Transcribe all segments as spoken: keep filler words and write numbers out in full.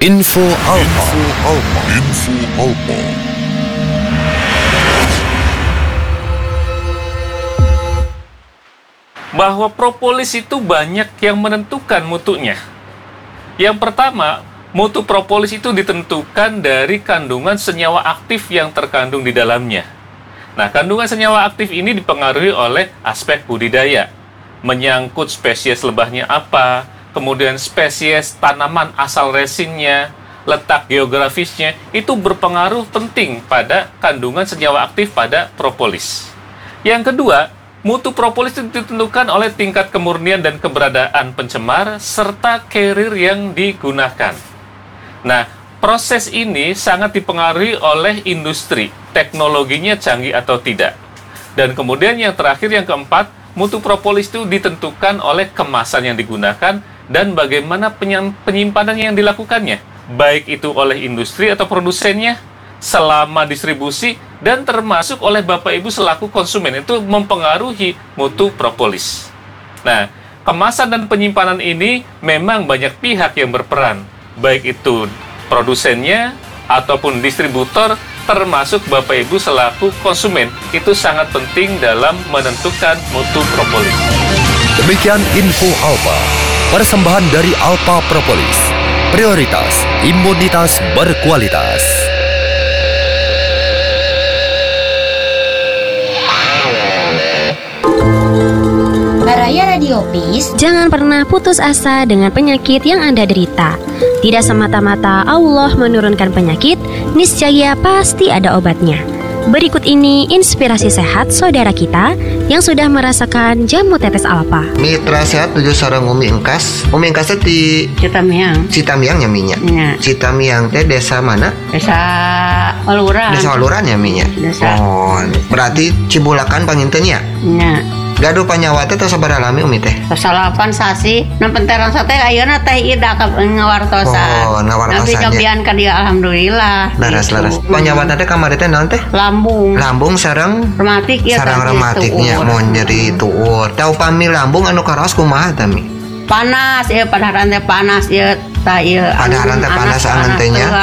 Info Alpa. Info Alpa. Info Alpa. Bahwa propolis itu banyak yang menentukan mutunya. Yang pertama, mutu propolis itu ditentukan dari kandungan senyawa aktif yang terkandung di dalamnya. Nah, kandungan senyawa aktif ini dipengaruhi oleh aspek budidaya, menyangkut spesies lebahnya apa, kemudian spesies tanaman asal resinnya, letak geografisnya, itu berpengaruh penting pada kandungan senyawa aktif pada propolis. Yang kedua, mutu propolis itu ditentukan oleh tingkat kemurnian dan keberadaan pencemar serta carrier yang digunakan. Nah, proses ini sangat dipengaruhi oleh industri, teknologinya canggih atau tidak. Dan kemudian yang terakhir, yang keempat, mutu propolis itu ditentukan oleh kemasan yang digunakan dan bagaimana penyimpanan yang dilakukannya, baik itu oleh industri atau produsennya, selama distribusi, dan termasuk oleh Bapak Ibu selaku konsumen, itu mempengaruhi mutu propolis. Nah, kemasan dan penyimpanan ini memang banyak pihak yang berperan, baik itu produsennya ataupun distributor, termasuk Bapak Ibu selaku konsumen, itu sangat penting dalam menentukan mutu propolis. Demikian Info Alpa, persembahan dari Alpa Propolis, prioritas imunitas berkualitas. Baraya Radiopis, jangan pernah putus asa dengan penyakit yang Anda derita. Tidak semata-mata Allah menurunkan penyakit, niscaya pasti ada obatnya. Berikut ini inspirasi sehat saudara kita yang sudah merasakan jamu tetes Alpa. Mitra sehat tujuh sareng Umi Engkas. Umi Engkas di Citamiang. Citamiang ya minyak. Ya. Citamiang teh desa mana? Desa Waluran. Desa Waluran ya minyak. Desa. Oh, berarti Cibulakan panginten ya? Ya. Gaduh panyawa teh tos sabaraha lami Umi teh? Salapan sasi, nempenteran sate ayeuna teh ida ka ngawartosan. Oh, ngawartosan. Nabi nyobian ka dia alhamdulillah. Laras-laras. Gitu. Panyawa teh kamari teh naon teh? Lambung. Lambung sareng rematik ya. Sareng rematiknya mau nyeri tuur. Tau pami lambung anu karaos kumaha tami? Panas ya, padaharan teh panas ya. Ta ieu padaharan teh panas angeun teh nya.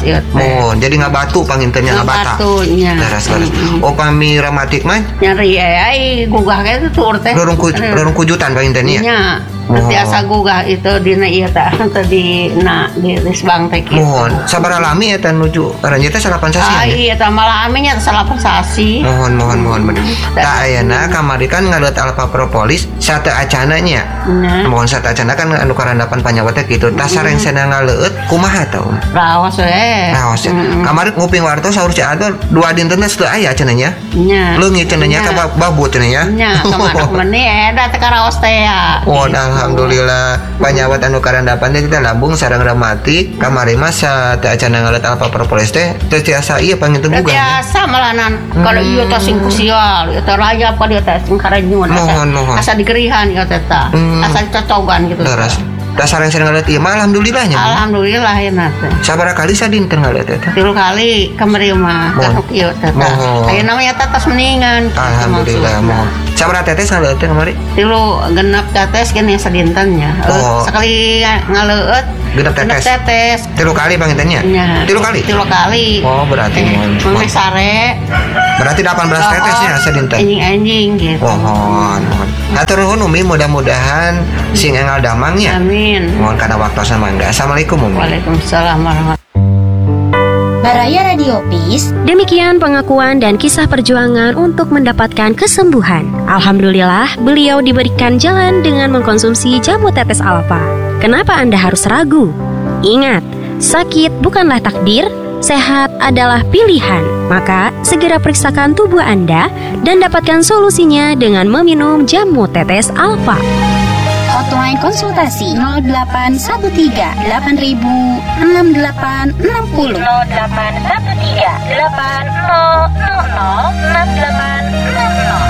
Oh, jadi ngabatu pangintennya ngabata. Ngabatunya. Laras-laras. Oh, pami rematik mah nyeri ai gugah ge tuur teh. Rorong rorong kujutan pangintennya. Nya. Tiasa gugah itu dina ieu teh tadi na di risbang teh kitu. Mohon, sabaraha lami eta nuju aranjeun teh salapan sasi. Ah iya teh malah lami nya salapan sasi. Mohon mohon mohon bener. Tah ayeuna kamari kan ngalut Alpa Propolis sate acana nya. Mohon sate acana kan anu karandapan panyawa teh kitu. Tah sareng cenah ngaleut kumaha tah? Raos we. Raos. Kamari nguping wartos saur ci atuh dua dinten teh teu aya cenah nya. Nya. Leungit cenah nya ka babut cenah nya. Nya, kamanak meuni eta teh karaos teh ya. Oh, alhamdulillah panyawat anu karandapan teh kita lambung sareng rematik kamari mah sate acana ngalet Alpa Propolis teh teu tiasa ieu panginten gugah. Tiasa malanan kalau ieu teh sing kusial eta raya apa dia teh sing karenyun asa digerihan ieu teh tah. Asa cocogan gitu. Terus dasar yang sering ngalet ieu mah alhamdulillahnya. Alhamdulillah ya teh. Sabaraha kali sadinten ngalet eta? Tilu kali kamari mah kanuk ieu teh tah. Ayeuna mah eta tos mendingan. Alhamdulillah mohon. Sabaraha tetes ngaleut teh kamari? Tilu genep tetes gini sadintennya. Oh. Sekali ngaleut genep tetes. tetes. Tilu kali pangintennya? Ya. Tilu kali? Tilu kali. Oh, berarti mohon. Mame sare. Berarti delapan belas tetesnya sadinten. Anjing-anjing gitu. Mohon, mohon. Hatur nuhun Umi, mudah-mudahan sing engal damangnya. Amin. Mohon kana waktosna mangga. Assalamualaikum Umi. Waalaikumsalam warahmatullahi. Baraya Radiopis. Demikian pengakuan dan kisah perjuangan untuk mendapatkan kesembuhan. Alhamdulillah, beliau diberikan jalan dengan mengkonsumsi jamu tetes Alpa. Kenapa Anda harus ragu? Ingat, sakit bukanlah takdir, sehat adalah pilihan. Maka, segera periksakan tubuh Anda dan dapatkan solusinya dengan meminum jamu tetes Alpa. Hotline konsultasi nol delapan satu tiga delapan ribu enam delapan enam nol nol delapan satu tiga delapan nol nol nol enam delapan enam nol.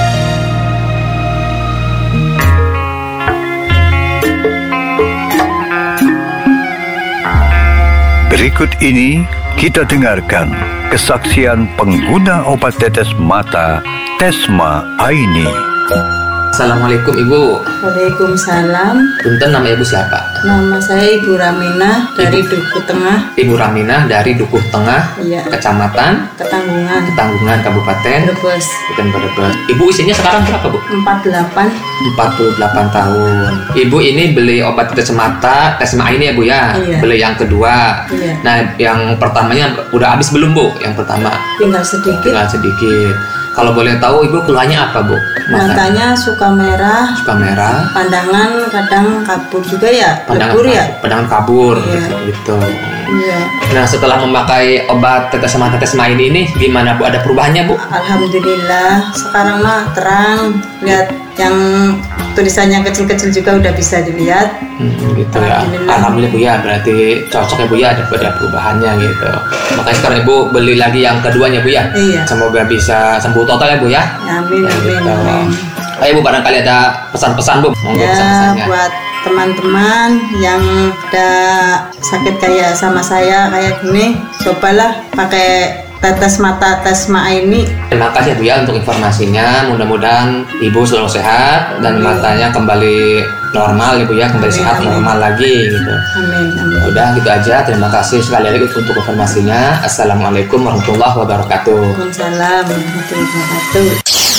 Berikut ini kita dengarkan kesaksian pengguna obat tetes mata Tesma Aini. Assalamualaikum Ibu. Waalaikumsalam. Punten, nama Ibu siapa? Nama saya Ibu Raminah dari Ibu. Dukuh Tengah. Ibu Raminah dari Dukuh Tengah, iya. Kecamatan Ketanggungan, Ketanggungan, Kabupaten Brebes. Bukan Brebes. Ibu usianya sekarang berapa, Bu? empat puluh delapan. empat puluh delapan tahun. Ibu ini beli obat tetes mata, Tesma ini ya Bu ya? Iya. Beli yang kedua. Iya. Nah, yang pertamanya udah habis belum Bu? Yang pertama? Tinggal sedikit. Tinggal sedikit. Kalau boleh tahu Ibu keluhannya apa Bu? Matanya suka merah. Suka merah. Pandangan kadang kabur juga ya. Pandangan kabur ya. Pandangan kabur iya. gitu. Iya. Nah, setelah memakai obat tetes mata Tesma ini nih, gimana Bu? Ada perubahannya Bu? Alhamdulillah. Sekarang mah terang. Lihat yang tulisannya kecil-kecil juga udah bisa dilihat. Hmm, gitu ya. Alhamdulillah Bu ya. Berarti cocok ya Bu ya, ada, ada perubahannya gitu. Makanya sekarang Ibu beli lagi yang keduanya Bu ya. Iya. Semoga bisa sembuh total ya Bu ya. Amin, ya, amin, gitu. amin. Ayo Bu, barangkali ada pesan-pesan Bu. Monggo Ya, pesan-pesannya. buat teman-teman yang ada sakit kayak sama saya kayak gini, cobalah pakai tetes mata Tesma ini. Terima kasih Bu ya untuk informasinya. Mudah-mudahan Ibu selalu sehat dan matanya kembali normal Ibu ya, kembali amin, sehat amin. Normal lagi gitu. Amin, amin. Udah gitu aja. Terima kasih sekali lagi untuk informasinya. Assalamualaikum warahmatullahi wabarakatuh. Waalaikumsalam warahmatullahi wabarakatuh.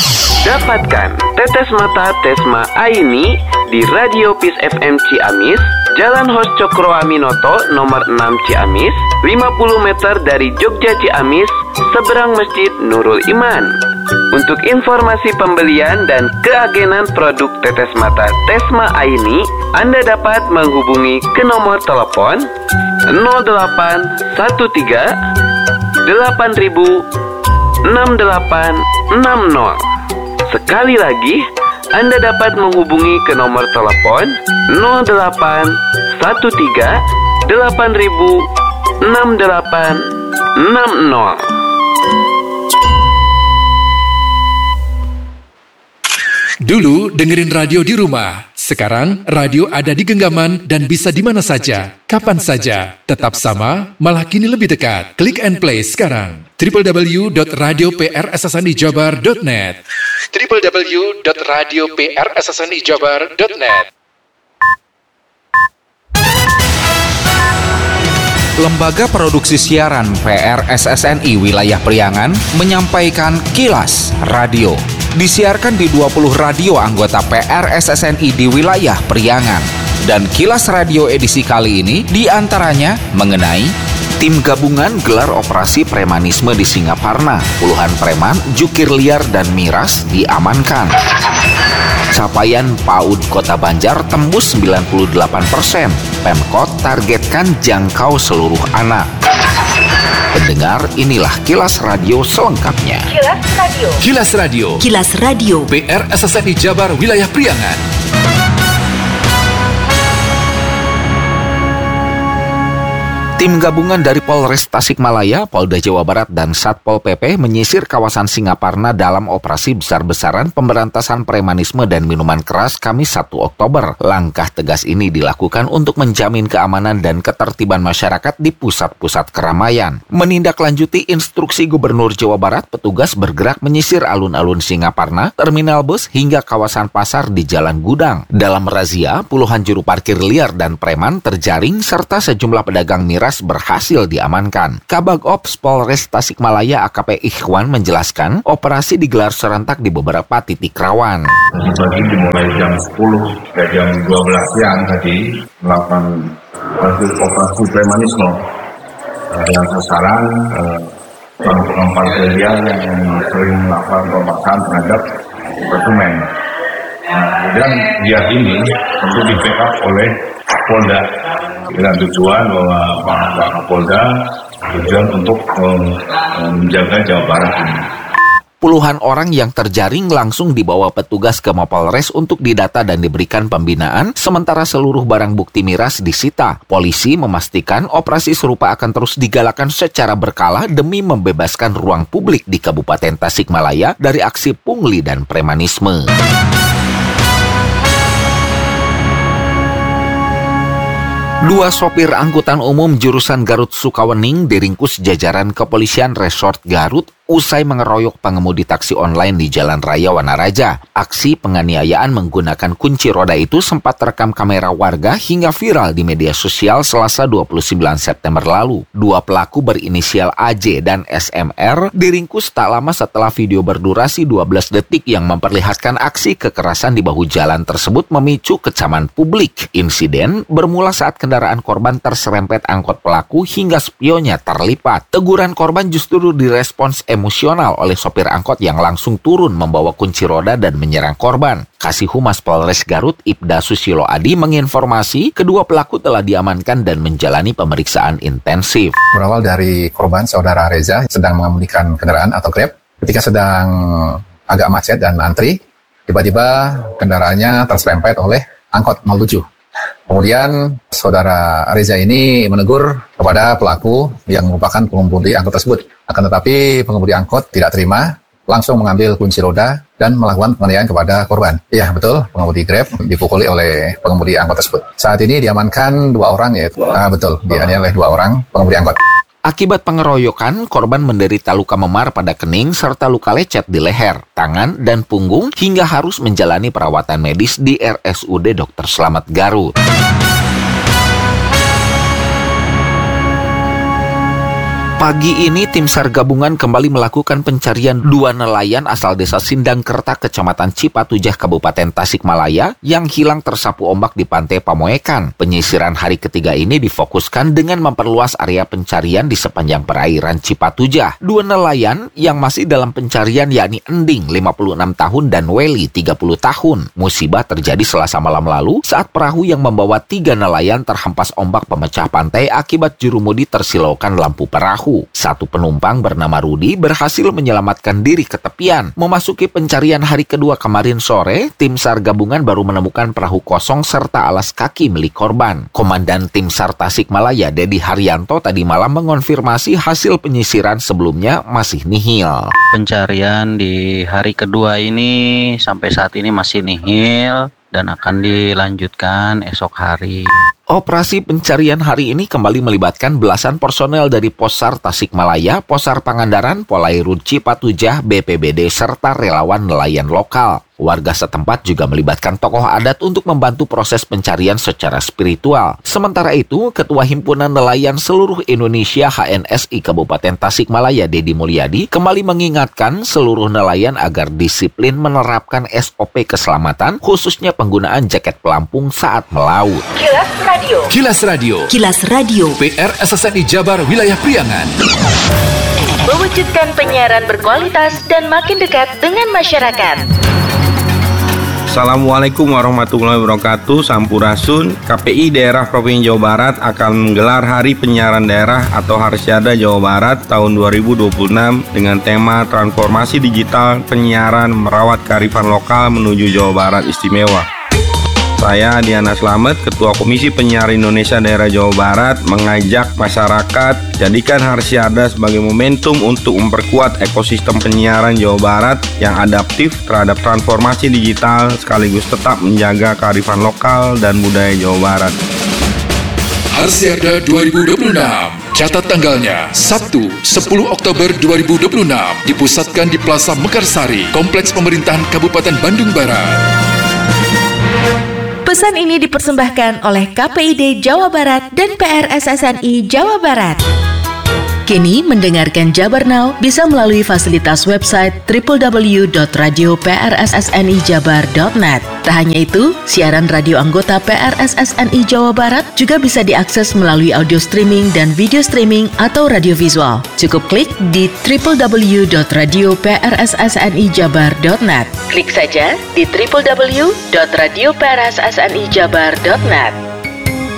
Dapatkan tetes mata Tesma Aini di Radio Peace F M Ciamis, Jalan Hos Cokroaminoto nomor enam Ciamis, lima puluh meter dari Jogja Ciamis, seberang Masjid Nurul Iman. Untuk informasi pembelian dan keagenan produk tetes mata Tesma Aini, Anda dapat menghubungi ke nomor telepon nol delapan satu tiga delapan ribu enam delapan enam nol. Sekali lagi, Anda dapat menghubungi ke nomor telepon nol delapan satu tiga delapan ribu enam delapan enam nol. Dulu dengerin radio di rumah, sekarang radio ada di genggaman dan bisa di mana saja, kapan saja. Tetap sama, malah kini lebih dekat. Klik and play sekarang. w w w dot radio p r s s n i jabar dot net w w w dot radio p r s s n i jabar dot net. Lembaga Produksi Siaran P R S S N I Wilayah Priangan menyampaikan Kilas Radio. Disiarkan di dua puluh radio anggota P R S S N I di wilayah Priangan. Dan Kilas Radio edisi kali ini diantaranya mengenai tim gabungan gelar operasi premanisme di Singaparna. Puluhan preman, jukir liar dan miras diamankan. Capaian PAUD Kota Banjar tembus sembilan puluh delapan persen. Pemkot targetkan jangkau seluruh anak. Pendengar, inilah Kilas Radio selengkapnya. Kilas Radio. Kilas Radio. Kilas Radio. P R S S N I Jabar Wilayah Priangan. Tim gabungan dari Polres Tasikmalaya, Polda Jawa Barat, dan Satpol P P menyisir kawasan Singaparna dalam operasi besar-besaran pemberantasan premanisme dan minuman keras Kamis satu Oktober. Langkah tegas ini dilakukan untuk menjamin keamanan dan ketertiban masyarakat di pusat-pusat keramaian. Menindaklanjuti instruksi Gubernur Jawa Barat, petugas bergerak menyisir alun-alun Singaparna, terminal bus, hingga kawasan pasar di Jalan Gudang. Dalam razia, puluhan juru parkir liar dan preman terjaring serta sejumlah pedagang miras berhasil diamankan. Kabag Ops Polres Tasikmalaya A K P Ikhwan menjelaskan, operasi digelar serentak di beberapa titik rawan. Tadi pagi dimulai jam sepuluh ke jam dua belas siang tadi melakukan operasi premanisme uh, yang sasaran kelompok parkir liar yang sering melakukan pembahasan terhadap konsumen. Nah, kemudian liar ini tentu di backup oleh Polda dengan tujuan bahwa Pak Kapolda tujuan untuk menjaga Jawa Barat ini. Puluhan orang yang terjaring langsung dibawa petugas ke Mapolres untuk didata dan diberikan pembinaan, sementara seluruh barang bukti miras disita. Polisi memastikan operasi serupa akan terus digalakan secara berkala demi membebaskan ruang publik di Kabupaten Tasikmalaya dari aksi pungli dan premanisme. Dua sopir angkutan umum jurusan Garut Sukawening diringkus jajaran kepolisian Resort Garut usai mengeroyok pengemudi taksi online di Jalan Raya Wanaraja. Aksi penganiayaan menggunakan kunci roda itu sempat terekam kamera warga hingga viral di media sosial Selasa dua puluh sembilan September lalu. Dua pelaku berinisial A J dan S M R diringkus tak lama setelah video berdurasi dua belas detik yang memperlihatkan aksi kekerasan di bahu jalan tersebut memicu kecaman publik. Insiden bermula saat kendaraan korban terserempet angkot pelaku hingga spionnya terlipat. Teguran korban justru direspons emosional oleh sopir angkot yang langsung turun membawa kunci roda dan menyerang korban. Kasih Humas Polres Garut Ibda Susilo Adi menginformasi kedua pelaku telah diamankan dan menjalani pemeriksaan intensif. Berawal dari korban saudara Reza sedang mengemudikan kendaraan atau Grab. Ketika sedang agak macet dan antri, tiba-tiba kendaraannya terserempet oleh angkot nol tujuh. Kemudian saudara Reza ini menegur kepada pelaku yang merupakan pengemudi angkot tersebut. Akan tetapi pengemudi angkot tidak terima, langsung mengambil kunci roda dan melakukan penganiayaan kepada korban. Iya betul, pengemudi Grab dipukuli oleh pengemudi angkot tersebut. Saat ini diamankan dua orang yaitu, ah, betul, dianiaya oleh dua orang pengemudi angkot. Akibat pengeroyokan, korban menderita luka memar pada kening serta luka lecet di leher, tangan, dan punggung hingga harus menjalani perawatan medis di R S U D Dokter Slamet Garut. Pagi ini tim SAR gabungan kembali melakukan pencarian dua nelayan asal desa Sindangkerta, Kecamatan Cipatujah, Kabupaten Tasikmalaya yang hilang tersapu ombak di Pantai Pamoekan. Penyisiran hari ketiga ini difokuskan dengan memperluas area pencarian di sepanjang perairan Cipatujah. Dua nelayan yang masih dalam pencarian yakni Ending lima puluh enam tahun dan Weli tiga puluh tahun. Musibah terjadi Selasa malam lalu saat perahu yang membawa tiga nelayan terhempas ombak pemecah pantai akibat jurumudi tersilaukan lampu perahu. Satu penumpang bernama Rudi berhasil menyelamatkan diri ke tepian. Memasuki pencarian hari kedua kemarin sore, tim SAR gabungan baru menemukan perahu kosong serta alas kaki milik korban. Komandan tim SAR Tasikmalaya, Dedi Haryanto, tadi malam mengonfirmasi hasil penyisiran sebelumnya masih nihil. Pencarian di hari kedua ini sampai saat ini masih nihil dan akan dilanjutkan esok hari. Operasi pencarian hari ini kembali melibatkan belasan personel dari Posar Tasikmalaya, Posar Pangandaran, Polairut Cipatujah, B P B D, serta relawan nelayan lokal. Warga setempat juga melibatkan tokoh adat untuk membantu proses pencarian secara spiritual. Sementara itu, Ketua Himpunan Nelayan Seluruh Indonesia H N S I Kabupaten Tasikmalaya, Dedi Mulyadi, kembali mengingatkan seluruh nelayan agar disiplin menerapkan S O P keselamatan, khususnya penggunaan jaket pelampung saat melaut. Kilas Radio. Kilas Radio. Kilas Radio. P R S S N I Jabar Wilayah Priangan. Mewujudkan penyiaran berkualitas dan makin dekat dengan masyarakat. Assalamualaikum warahmatullahi wabarakatuh. Sampurasun. K P I Daerah Provinsi Jawa Barat akan menggelar Hari Penyiaran Daerah atau Harsyada Jawa Barat tahun dua ribu dua puluh enam dengan tema Transformasi Digital Penyiaran Merawat Kearifan Lokal Menuju Jawa Barat Istimewa. Saya Diana Slamet, Ketua Komisi Penyiaran Indonesia Daerah Jawa Barat, mengajak masyarakat jadikan Harsyada sebagai momentum untuk memperkuat ekosistem penyiaran Jawa Barat yang adaptif terhadap transformasi digital sekaligus tetap menjaga kearifan lokal dan budaya Jawa Barat. Harsyada dua ribu dua puluh enam. Catat tanggalnya, Sabtu sepuluh Oktober dua ribu dua puluh enam, dipusatkan di Plaza Mekarsari, Kompleks Pemerintahan Kabupaten Bandung Barat. Pesan ini dipersembahkan oleh K P I D Jawa Barat dan P R S S N I Jawa Barat. Kini mendengarkan Jabar Now bisa melalui fasilitas website w w w dot radio p r s s n i jabar dot net. Tak hanya itu, siaran radio anggota P R S S N I Jawa Barat juga bisa diakses melalui audio streaming dan video streaming atau radio visual. Cukup klik di w w w dot radio p r s s n i jabar dot net. Klik saja di w w w dot radio p r s s n i jabar dot net.